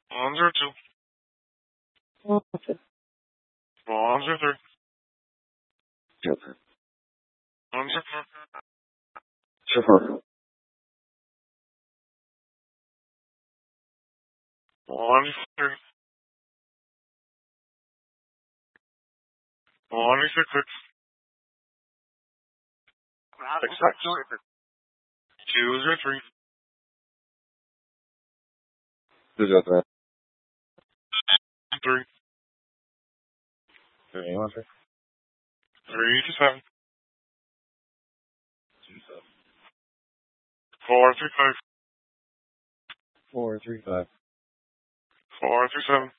102. Okay. 103. Okay. 104. Sure. 103. 166. 203. Who's got that? 3. 3-1. 3 to 7. 4 through 5. 4-3-5. 4 through 7.